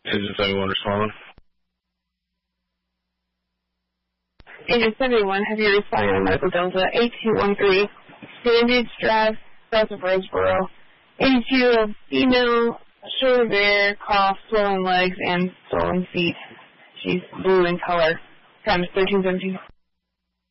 Is this anyone responding? Agent 71, have you responding on Medical Delta 8213, Sandage Drive, south of Roseboro. 82, female, shoulder bare, cough, swollen legs, and swollen feet. She's blue in color. Time is 13:17.